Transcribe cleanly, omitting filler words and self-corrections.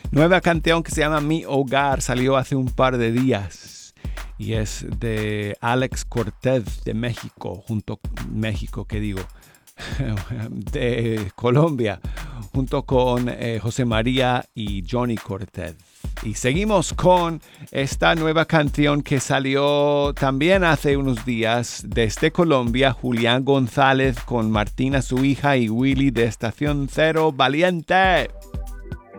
Nueva canción que se llama Mi Hogar, salió hace un par de días y es de Alex Cortez de México, de Colombia, junto con José María y Johnny Cortez. Y seguimos con esta nueva canción que salió también hace unos días desde Colombia, Julián González con Martina, su hija, y Willy de Estación Cero, Valiente.